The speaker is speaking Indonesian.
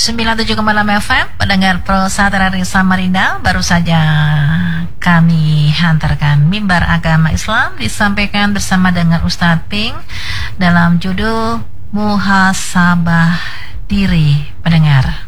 97,6 FM, pendengar Pro Satrari Samarinda. Baru saja kami hantarkan Mimbar Agama Islam disampaikan bersama dengan Ustadz Ping dalam judul Muhasabah Diri, pendengar.